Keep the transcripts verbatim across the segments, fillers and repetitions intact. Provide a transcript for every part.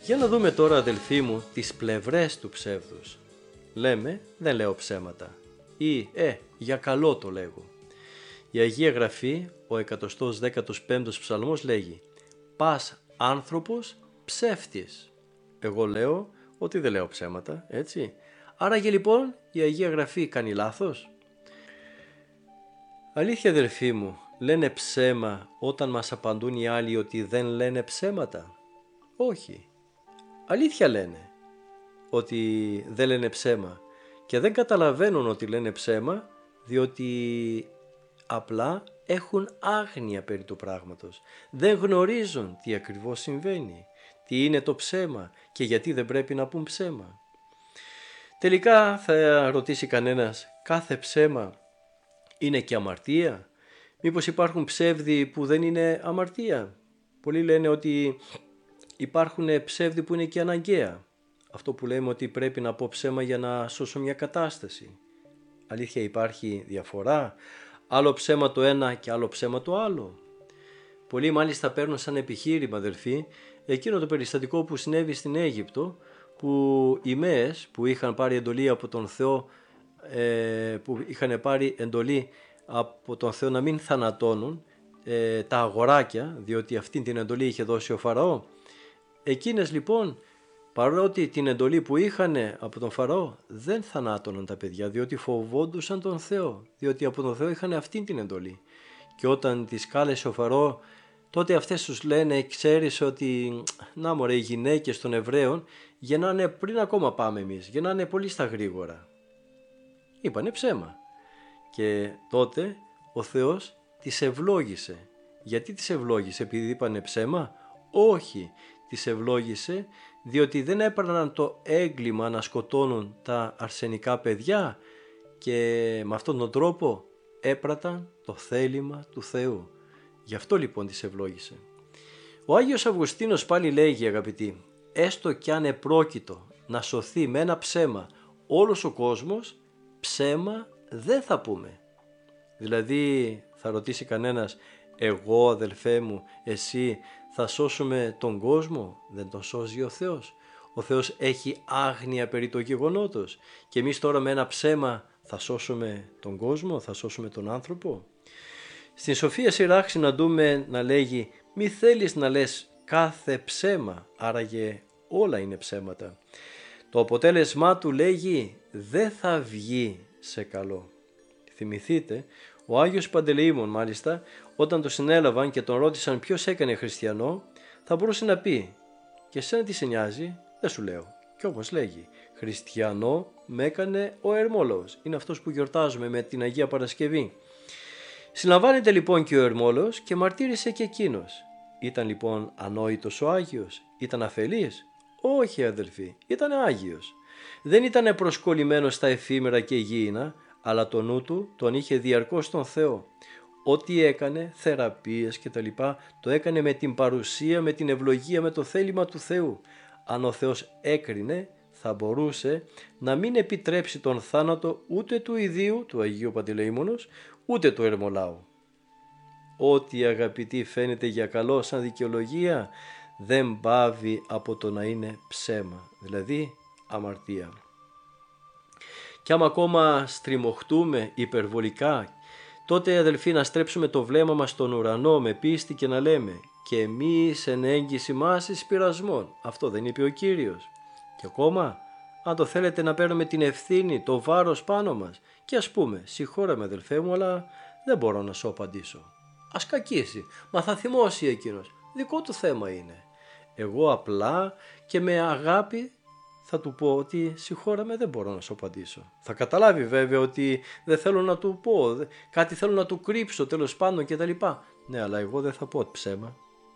Για να δούμε τώρα, αδελφοί μου, τις πλευρές του ψεύδους. Λέμε, δεν λέω ψέματα. Ή, ε, για καλό το λέγω. Η Αγία Γραφή, ο εκατόν δέκατος πέμπτος ψαλμός λέγει «Πας άνθρωπος ψεύτης». Εγώ λέω ότι δεν λέω ψέματα, έτσι. Άρα και λοιπόν η Αγία Γραφή κάνει λάθος. Αλήθεια, αδελφοί μου, λένε ψέμα όταν μας απαντούν οι άλλοι ότι δεν λένε ψέματα? Όχι. Αλήθεια λένε ότι δεν λένε ψέμα και δεν καταλαβαίνουν ότι λένε ψέμα διότι απλά έχουν άγνοια περί του πράγματος. Δεν γνωρίζουν τι ακριβώς συμβαίνει, τι είναι το ψέμα και γιατί δεν πρέπει να πούν ψέμα. Τελικά θα ρωτήσει κανένας, κάθε ψέμα είναι και αμαρτία? Μήπως υπάρχουν ψεύδι που δεν είναι αμαρτία? Πολλοί λένε ότι υπάρχουν ψεύδι που είναι και αναγκαία. Αυτό που λέμε ότι πρέπει να πω ψέμα για να σώσω μια κατάσταση. Αλήθεια, υπάρχει διαφορά? Άλλο ψέμα το ένα και άλλο ψέμα το άλλο. Πολλοί μάλιστα παίρνουν σαν επιχείρημα, αδελφοί, εκείνο το περιστατικό που συνέβη στην Αίγυπτο, που οι Μέες που είχαν πάρει εντολή από τον Θεό, ε, που είχαν πάρει εντολή από τον Θεό να μην θανατώνουν ε, τα αγοράκια, διότι αυτή την εντολή είχε δώσει ο Φαραώ. Εκείνες λοιπόν, παρότι την εντολή που είχαν από τον Φαραώ, δεν θανάτωναν τα παιδιά, διότι φοβόντουσαν τον Θεό, διότι από τον Θεό είχαν αυτή την εντολή. Και όταν τις κάλεσε ο Φαραώ, τότε αυτές τους λένε, ξέρεις ότι να μωρέ, οι γυναίκες των Εβραίων γεννάνε πριν ακόμα πάμε εμείς, γεννάνε πολύ στα γρήγορα. Είπανε ψέμα. Και τότε ο Θεός τις ευλόγησε. Γιατί τις ευλόγησε? Επειδή είπανε ψέμα? Όχι, τις ευλόγησε διότι δεν έπαιρναν το έγκλημα να σκοτώνουν τα αρσενικά παιδιά και με αυτόν τον τρόπο έπραταν το θέλημα του Θεού. Γι' αυτό λοιπόν τις ευλόγησε. Ο Άγιος Αυγουστίνος πάλι λέγει, αγαπητοί, έστω κι αν επρόκειτο να σωθεί με ένα ψέμα όλος ο κόσμος, ψέμα δεν θα πούμε. Δηλαδή θα ρωτήσει κανένας, εγώ αδελφέ μου, εσύ θα σώσουμε τον κόσμο? Δεν τον σώζει ο Θεός. Ο Θεός έχει άγνοια περί το γεγονότος και εμείς τώρα με ένα ψέμα θα σώσουμε τον κόσμο, θα σώσουμε τον άνθρωπο? Στην Σοφία Σειράχ συναντούμε να λέγει, μη θέλεις να λες κάθε ψέμα, άραγε όλα είναι ψέματα. Το αποτέλεσμά του λέγει, δεν θα βγει σε καλό. Θυμηθείτε, ο Άγιος Παντελεήμων μάλιστα, όταν το συνέλαβαν και τον ρώτησαν ποιος έκανε χριστιανό, θα μπορούσε να πει, και εσένα τι σε νοιάζει? Δεν σου λέω. Και όπως λέγει, χριστιανό με έκανε ο Ερμόλαος. Είναι αυτός που γιορτάζουμε με την Αγία Παρασκευή. Συλλαμβάνεται λοιπόν και ο Ερμόλαος και μαρτύρησε και εκείνος. Ήταν λοιπόν ανόητος ο Άγιος? Ήταν αφελής? Όχι, αδελφοί, ήταν Άγιος. Δεν ήταν προσκολλημένος στα εφήμερα και γήινα, αλλά το νου του τον είχε διαρκώς στον Θεό. Ό,τι έκανε, θεραπείες και τα λοιπά, το έκανε με την παρουσία, με την ευλογία, με το θέλημα του Θεού. Αν ο Θεός έκρινε, θα μπορούσε να μην επιτρέψει τον θάνατο ούτε του ιδίου, του Αγίου Παντελεήμονος, ούτε του Ερμολάου. Ό,τι, αγαπητοί, φαίνεται για καλό σαν δικαιολογία, δεν πάβει από το να είναι ψέμα, δηλαδή αμαρτία. Και άμα ακόμα στριμωχτούμε υπερβολικά, τότε αδελφοί να στρέψουμε το βλέμμα μας στον ουρανό με πίστη και να λέμε «Και εμείς εν έγκυση μας εις πειρασμών». Αυτό δεν είπε ο Κύριος? Και ακόμα, αν το θέλετε να παίρνουμε την ευθύνη, το βάρος πάνω μας και ας πούμε «Συγχώρα με αδελφέ μου, αλλά δεν μπορώ να σου απαντήσω». Ας κακίσει, μα θα θυμώσει εκείνος, δικό του θέμα είναι. Εγώ απλά και με αγάπη θα του πω ότι συγχώρα με, δεν μπορώ να σου απαντήσω. Θα καταλάβει βέβαια ότι δεν θέλω να του πω, κάτι θέλω να του κρύψω τέλος πάντων και τα λοιπά. Ναι, αλλά εγώ δεν θα πω ψέμα.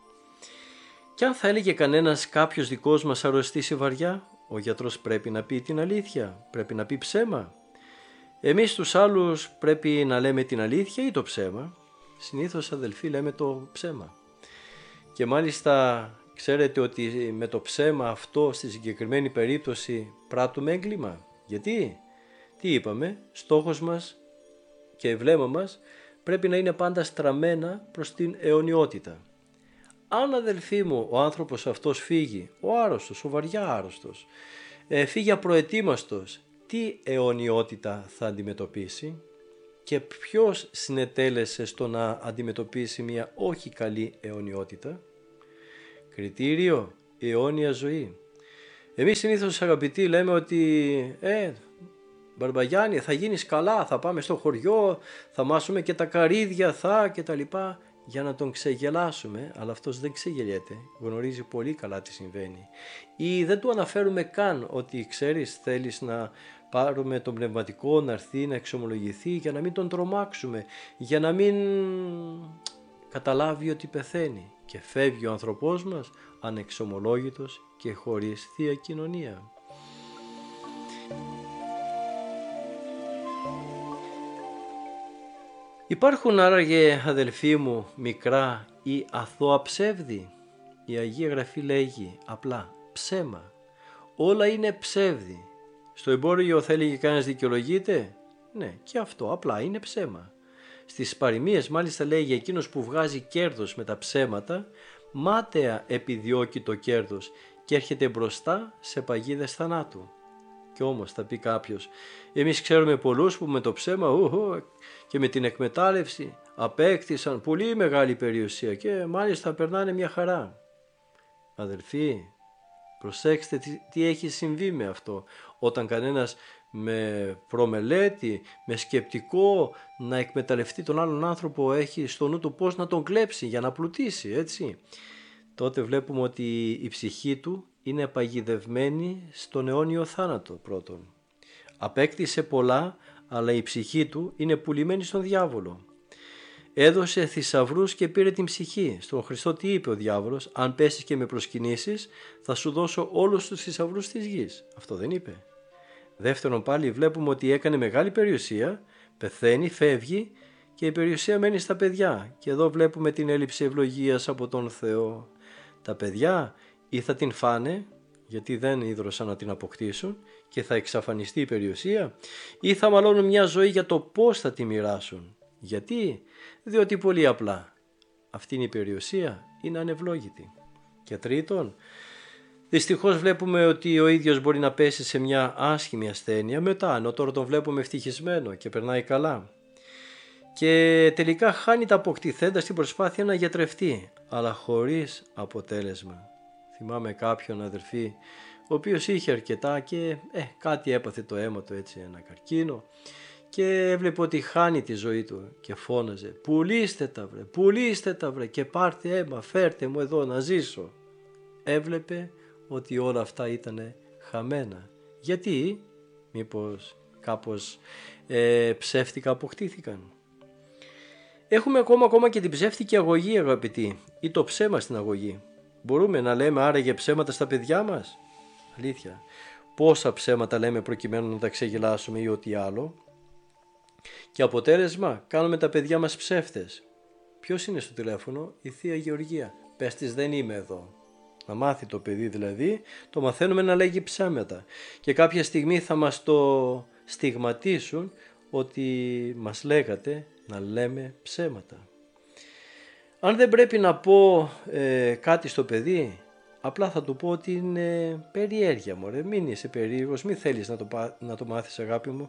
Και αν θα έλεγε κανένας κάποιος δικός μας αρρωστήσει βαριά, ο γιατρός πρέπει να πει την αλήθεια, πρέπει να πει ψέμα. Εμείς τους άλλους πρέπει να λέμε την αλήθεια ή το ψέμα? Συνήθως, αδελφοί, λέμε το ψέμα. Και μάλιστα ξέρετε ότι με το ψέμα αυτό στη συγκεκριμένη περίπτωση πράττουμε έγκλημα. Γιατί? Τι είπαμε? Στόχος μας και βλέμμα μας πρέπει να είναι πάντα στραμμένα προς την αιωνιότητα. Αν, αδελφοί μου, ο άνθρωπος αυτός φύγει, ο άρρωστος, ο βαριά άρρωστος, ε, φύγει απροετοίμαστος, τι αιωνιότητα θα αντιμετωπίσει? Και ποιος συνετέλεσε στο να αντιμετωπίσει μια όχι καλή αιωνιότητα? Κριτήριο, αιώνια ζωή. Εμείς συνήθως, αγαπητοί, λέμε ότι ε, Μπαρμπαγιάννη, θα γίνεις καλά, θα πάμε στο χωριό, θα μάσουμε και τα καρύδια, θα και τα λοιπά, για να τον ξεγελάσουμε, αλλά αυτός δεν ξεγελιέται, γνωρίζει πολύ καλά τι συμβαίνει. Ή δεν του αναφέρουμε καν ότι, ξέρεις, θέλεις να πάρουμε τον πνευματικό να έρθει να εξομολογηθεί, για να μην τον τρομάξουμε, για να μην καταλάβει ότι πεθαίνει, και φεύγει ο άνθρωπός μας ανεξομολόγητος και χωρίς Θεία Κοινωνία. Υπάρχουν άραγε, αδελφοί μου, μικρά ή αθώα ψεύδη? Η Αγία Γραφή λέγει απλά ψέμα. Όλα είναι ψεύδη. Στο εμπόριο θέλει και κανένας δικαιολογείται? Ναι, και αυτό απλά είναι ψέμα. Στις παροιμίες μάλιστα λέγει εκείνος που βγάζει κέρδος με τα ψέματα, μάταια επιδιώκει το κέρδος και έρχεται μπροστά σε παγίδες θανάτου. Και όμως θα πει κάποιος, εμείς ξέρουμε πολλούς που με το ψέμα ου, και με την εκμετάλλευση απέκτησαν πολύ μεγάλη περιουσία και μάλιστα περνάνε μια χαρά. Αδελφοί, προσέξτε τι, τι έχει συμβεί με αυτό, όταν κανένας με προμελέτη, με σκεπτικό να εκμεταλλευτεί τον άλλον άνθρωπο έχει στο νου του πώς να τον κλέψει για να πλουτίσει, έτσι. Τότε βλέπουμε ότι η ψυχή του είναι παγιδευμένη στον αιώνιο θάνατο πρώτον. Απέκτησε πολλά, αλλά η ψυχή του είναι πουλημένη στον διάβολο. Έδωσε θησαυρούς και πήρε την ψυχή. Στον Χριστό τι είπε ο διάβολος? Αν πέσεις και με προσκυνήσεις, θα σου δώσω όλους τους θησαυρούς της γης. Αυτό δεν είπε? Δεύτερον, πάλι βλέπουμε ότι έκανε μεγάλη περιουσία, πεθαίνει, φεύγει και η περιουσία μένει στα παιδιά. Και εδώ βλέπουμε την έλλειψη ευλογίας από τον Θεό. Τα παιδιά ή θα την φάνε, γιατί δεν ίδρωσαν να την αποκτήσουν και θα εξαφανιστεί η περιουσία, ή θα μαλώνουν μια ζωή για το πώς θα τη μοιράσουν. Γιατί? Διότι πολύ απλά αυτή είναι η περιουσία, είναι ανευλόγητη. Και τρίτον, δυστυχώς βλέπουμε ότι ο ίδιος μπορεί να πέσει σε μια άσχημη ασθένεια μετά, ενώ τώρα τον βλέπουμε ευτυχισμένο και περνάει καλά. Και τελικά χάνει τα αποκτηθέντα στην προσπάθεια να γιατρευτεί, αλλά χωρίς αποτέλεσμα. Θυμάμαι κάποιον, αδερφή, ο οποίος είχε αρκετά και ε, κάτι έπαθε το αίμα του, έτσι, ένα καρκίνο, και έβλεπε ότι χάνει τη ζωή του και φώναζε «Πουλήστε τα βρε, πουλήστε τα βρε και πάρτε αίμα, φέρτε μου εδώ να ζήσω». Έβλεπε ότι όλα αυτά ήταν χαμένα. Γιατί? Μήπως κάπως ε, ψεύτικα αποκτήθηκαν? Έχουμε ακόμα, ακόμα και την ψεύτικη αγωγή, αγαπητοί, ή το ψέμα στην αγωγή. Μπορούμε να λέμε άραγε ψέματα στα παιδιά μας? Αλήθεια. Πόσα ψέματα λέμε προκειμένου να τα ξεγελάσουμε ή ό,τι άλλο? Και αποτέλεσμα, κάνουμε τα παιδιά μας ψεύτες. Ποιος είναι στο τηλέφωνο? Η Θεία Γεωργία. Πες της δεν είμαι εδώ. Να μάθει το παιδί δηλαδή, το μαθαίνουμε να λέγει ψέματα. Και κάποια στιγμή θα μας το στιγματίσουν ότι μας λέγατε να λέμε ψέματα. Αν δεν πρέπει να πω ε, κάτι στο παιδί, απλά θα του πω ότι είναι περιέργεια, μωρέ, μην είσαι περίεργος, μην θέλεις να το, να το μάθεις, αγάπη μου.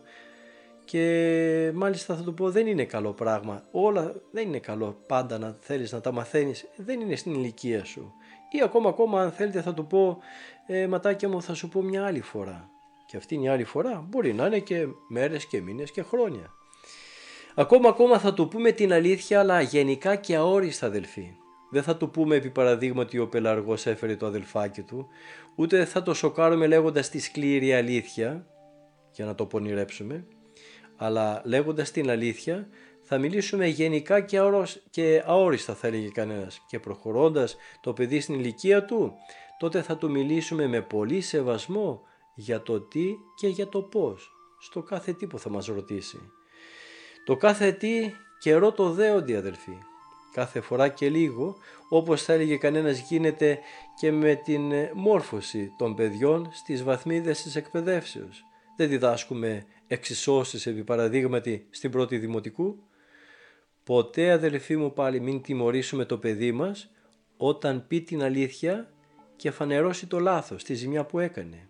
Και μάλιστα θα του πω δεν είναι καλό πράγμα, όλα δεν είναι καλό πάντα να θέλεις να τα μαθαίνεις, δεν είναι στην ηλικία σου. Ή ακόμα ακόμα αν θέλετε θα του πω ε, ματάκια μου, θα σου πω μια άλλη φορά. Και αυτή η άλλη φορά μπορεί να είναι και μέρες και μήνες και χρόνια. Ακόμα ακόμα θα του πούμε την αλήθεια, αλλά γενικά και αόριστα, αδελφοί. Δεν θα του πούμε επί παραδείγματι ο πελαργός έφερε το αδελφάκι του, ούτε θα το σοκάρουμε λέγοντας τη σκληρή αλήθεια για να το πονηρέψουμε, αλλά λέγοντας την αλήθεια θα μιλήσουμε γενικά και, αόρος, και αόριστα, θα έλεγε κανένας, και προχωρώντας το παιδί στην ηλικία του, τότε θα του μιλήσουμε με πολύ σεβασμό για το τι και για το πώς, στο κάθε τι που θα μας ρωτήσει. Το κάθε τι καιρό το δέοντι, αδελφοί. Κάθε φορά και λίγο, όπως θα έλεγε κανένας, γίνεται και με την μόρφωση των παιδιών στις βαθμίδες της εκπαιδεύσεως. Δεν διδάσκουμε εξισώσεις επί παραδείγματι στην πρώτη δημοτικού. Ποτέ, αδελφοί μου, πάλι μην τιμωρήσουμε το παιδί μας όταν πει την αλήθεια και φανερώσει το λάθος, τη ζημιά που έκανε.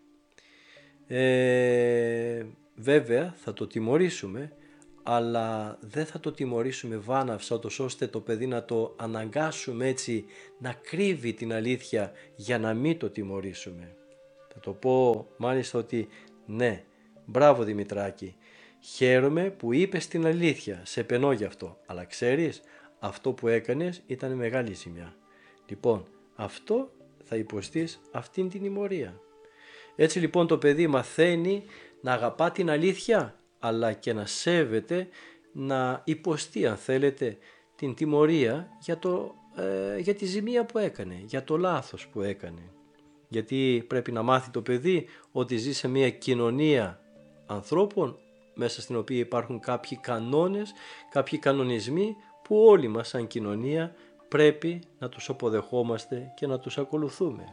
Ε, βέβαια θα το τιμωρήσουμε, αλλά δεν θα το τιμωρήσουμε βάναυσα, ώστε το παιδί να το αναγκάσουμε έτσι να κρύβει την αλήθεια για να μην το τιμωρήσουμε. Θα το πω μάλιστα ότι ναι, μπράβο Δημητράκη, χαίρομαι που είπες την αλήθεια, σε επενώ γι' αυτό, αλλά ξέρεις, αυτό που έκανες ήταν μεγάλη ζημιά. Λοιπόν, αυτό θα υποστείς αυτήν την τιμωρία. Έτσι λοιπόν το παιδί μαθαίνει να αγαπά την αλήθεια, αλλά και να σέβεται, να υποστεί αν θέλετε την τιμωρία για, το, ε, για τη ζημία που έκανε, για το λάθος που έκανε. Γιατί πρέπει να μάθει το παιδί ότι ζει σε μια κοινωνία ανθρώπων μέσα στην οποία υπάρχουν κάποιοι κανόνες, κάποιοι κανονισμοί που όλοι μας σαν κοινωνία πρέπει να τους αποδεχόμαστε και να τους ακολουθούμε.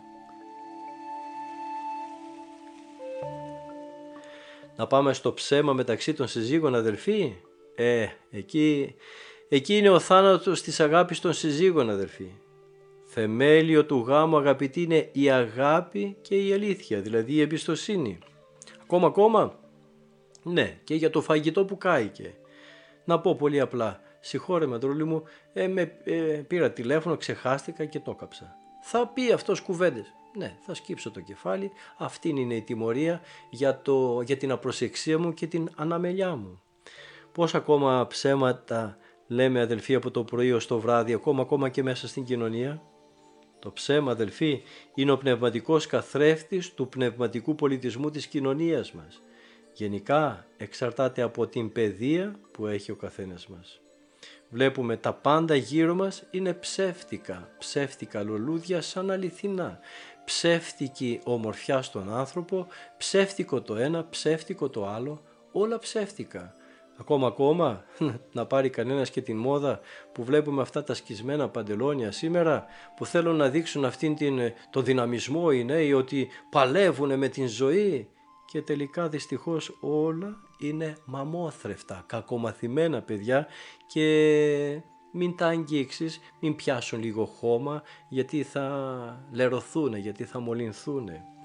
Να πάμε στο ψέμα μεταξύ των συζύγων, αδελφοί. Ε, εκεί, εκεί είναι ο θάνατος της αγάπης των συζύγων, αδελφοί. Θεμέλιο του γάμου, αγαπητοί, είναι η αγάπη και η αλήθεια, δηλαδή η εμπιστοσύνη. Ακόμα ακόμα, ναι, και για το φαγητό που κάηκε. Να πω πολύ απλά, συγχώρε με τρόλι μου, ε, με, ε, πήρα τηλέφωνο, ξεχάστηκα και το κάψα. Θα πει αυτός κουβέντες. Ναι, θα σκύψω το κεφάλι, αυτή είναι η τιμωρία για, το, για την απροσεξία μου και την αναμελιά μου. Πώς ακόμα ψέματα λέμε, αδελφοί, από το πρωί ως το βράδυ, ακόμα, ακόμα και μέσα στην κοινωνία. Το ψέμα, αδελφοί, είναι ο πνευματικός καθρέφτης του πνευματικού πολιτισμού της κοινωνίας μας. Γενικά εξαρτάται από την παιδεία που έχει ο καθένας μας. Βλέπουμε τα πάντα γύρω μας είναι ψεύτικα, ψεύτικα λουλούδια σαν αληθινά, ψεύτικη ομορφιά στον άνθρωπο, ψεύτικο το ένα, ψεύτικο το άλλο, όλα ψεύτικα. Ακόμα ακόμα να πάρει κανένας και την μόδα που βλέπουμε αυτά τα σκισμένα παντελόνια σήμερα που θέλουν να δείξουν αυτήν την, το δυναμισμό οι νέοι, ότι παλεύουν με την ζωή, και τελικά δυστυχώς όλα είναι μαμόθρεφτα, κακομαθημένα παιδιά, και μην τα αγγίξεις, μην πιάσουν λίγο χώμα, γιατί θα λερωθούν, γιατί θα μολυνθούν.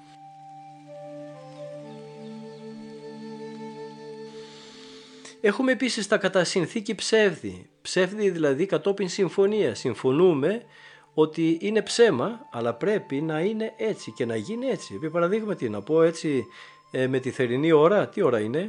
Έχουμε επίσης τα κατά συνθήκη ψεύδι, ψεύδι δηλαδή κατόπιν συμφωνία. Συμφωνούμε ότι είναι ψέμα, αλλά πρέπει να είναι έτσι και να γίνει έτσι. Επί παραδείγματι, να πω έτσι, ε, με τη θερινή ώρα, τι ώρα είναι?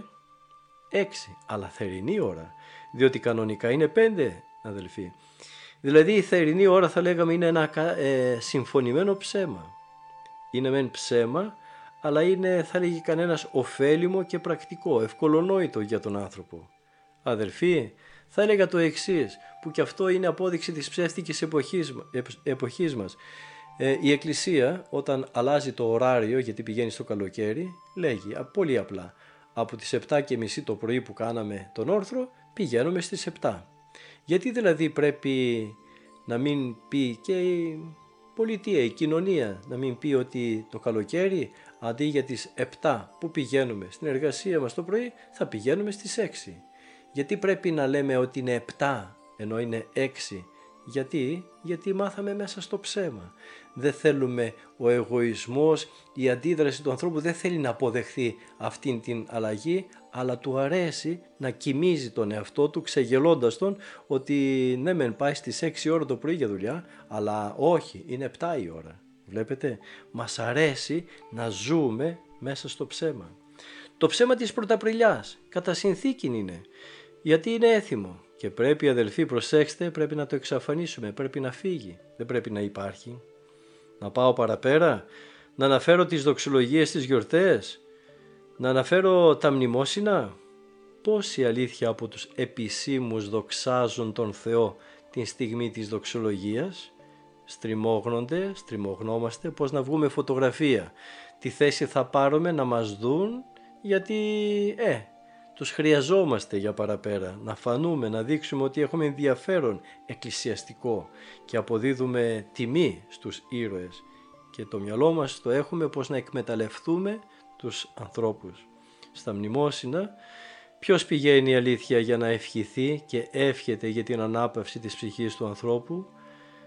Έξι, αλλά θερινή ώρα, διότι κανονικά είναι πέντε, αδελφοί. Δηλαδή η θερινή ώρα θα λέγαμε είναι ένα ε, συμφωνημένο ψέμα. Είναι μεν ψέμα, αλλά είναι, θα λέγει κανένας, ωφέλιμο και πρακτικό, ευκολονόητο για τον άνθρωπο. Αδελφοί, θα έλεγα το εξής, που και αυτό είναι απόδειξη της ψεύτικης εποχής, εποχής μας. Ε, η Εκκλησία όταν αλλάζει το ωράριο, γιατί πηγαίνει στο καλοκαίρι, λέγει πολύ απλά, από τις επτά και μισή το πρωί που κάναμε τον όρθρο, πηγαίνουμε στις επτά. Γιατί δηλαδή πρέπει να μην πει και η πολιτεία, η κοινωνία, να μην πει ότι το καλοκαίρι αντί για τις επτά που πηγαίνουμε στην εργασία μας το πρωί, θα πηγαίνουμε στις έξι. Γιατί πρέπει να λέμε ότι είναι επτά ενώ είναι έξι? Γιατί, γιατί μάθαμε μέσα στο ψέμα. Δεν θέλουμε, ο εγωισμός, η αντίδραση του ανθρώπου δεν θέλει να αποδεχθεί αυτήν την αλλαγή, αλλά του αρέσει να κοιμίζει τον εαυτό του, ξεγελώντας τον ότι ναι μεν πάει στις έξι ώρα το πρωί για δουλειά, αλλά όχι, είναι επτά η ώρα. Βλέπετε, μας αρέσει να ζούμε μέσα στο ψέμα. Το ψέμα της Πρωταπριλιάς κατά συνθήκη είναι, γιατί είναι έθιμο. Και πρέπει, αδελφοί, προσέξτε, πρέπει να το εξαφανίσουμε, πρέπει να φύγει, δεν πρέπει να υπάρχει. Να πάω παραπέρα, να αναφέρω τις δοξολογίες στις γιορτές, να αναφέρω τα μνημόσυνα. Πόση αλήθεια από τους επισήμους δοξάζουν τον Θεό την στιγμή της δοξολογίας? Στριμώγνονται, στριμωγνόμαστε, πώς να βγούμε φωτογραφία. Τι θέση θα πάρουμε να μας δουν, γιατί ε, τους χρειαζόμαστε για παραπέρα, να φανούμε, να δείξουμε ότι έχουμε ενδιαφέρον εκκλησιαστικό και αποδίδουμε τιμή στους ήρωες, και το μυαλό μας το έχουμε πώς να εκμεταλλευτούμε τους ανθρώπους. Στα μνημόσυνα ποιος πηγαίνει, αλήθεια, για να ευχηθεί και εύχεται για την ανάπαυση της ψυχής του ανθρώπου?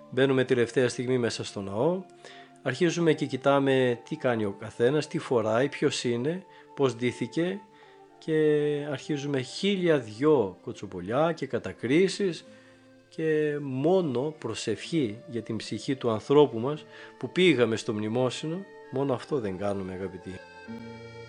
Μπαίνουμε τελευταία στιγμή μέσα στο ναό, αρχίζουμε και κοιτάμε τι κάνει ο καθένας, τι φοράει, ποιος είναι, πώς ντύθηκε και αρχίζουμε χίλια δυο κοτσομπολιά και κατακρίσεις και μόνο προσευχή για την ψυχή του ανθρώπου μας που πήγαμε στο μνημόσυνο, μόνο αυτό δεν κάνουμε αγαπητοί.